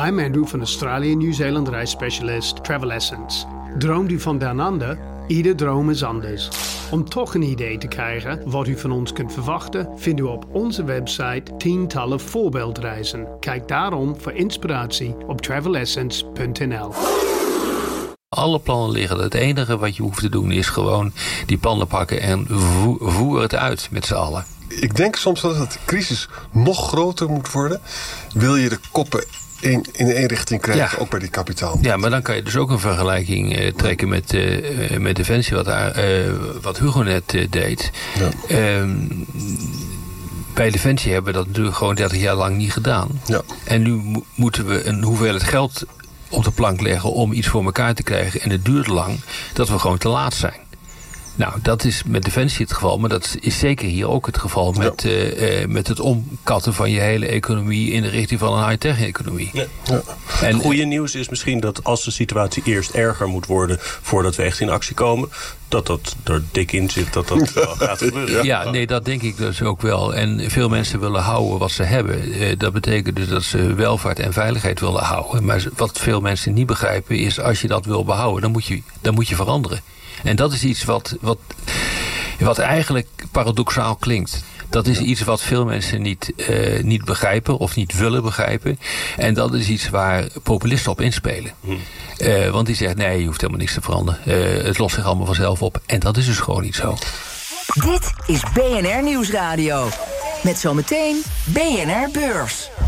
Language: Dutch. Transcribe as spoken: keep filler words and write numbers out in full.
I'm Andrew van Australië en Nieuw-Zeeland reisspecialist Travel Essence. Droomt u van den ander? Ieder droom is anders. Om toch een idee te krijgen wat u van ons kunt verwachten, vindt u op onze website tientallen voorbeeldreizen. Kijk daarom voor inspiratie op travel essence punt n l. Alle plannen liggen. Het enige wat je hoeft te doen is gewoon die plannen pakken en vo- voer het uit met z'n allen. Ik denk soms dat de crisis nog groter moet worden. Wil je de koppen in, in één richting krijgen, ja. Ook bij die kapitaal. Ja, maar dan kan je dus ook een vergelijking uh, trekken met, uh, met Defensie, wat, daar, uh, wat Hugo net uh, deed. Ja. Um, bij Defensie hebben we dat natuurlijk gewoon dertig jaar lang niet gedaan. Ja. En nu mo- moeten we een hoeveelheid geld op de plank leggen om iets voor elkaar te krijgen. En het duurt lang dat we gewoon te laat zijn. Nou, dat is met Defensie het geval. Maar dat is zeker hier ook het geval met, ja. uh, uh, met het omkatten van je hele economie in de richting van een high-tech economie. Ja. Ja. En het goede nieuws is misschien dat als de situatie eerst erger moet worden voordat we echt in actie komen, dat dat er dik in zit, dat dat wel gaat gebeuren. Ja, nee, dat denk ik dus ook wel. En veel mensen willen houden wat ze hebben. Uh, dat betekent dus dat ze welvaart en veiligheid willen houden. Maar wat veel mensen niet begrijpen is, als je dat wil behouden, dan moet je, dan moet je veranderen. En dat is iets wat, wat, wat eigenlijk paradoxaal klinkt. Dat is iets wat veel mensen niet, uh, niet begrijpen of niet willen begrijpen. En dat is iets waar populisten op inspelen. Uh, want die zeggen, nee, je hoeft helemaal niks te veranderen. Uh, het lost zich allemaal vanzelf op. En dat is dus gewoon niet zo. Dit is B N R Nieuwsradio. Met zometeen B N R Beurs.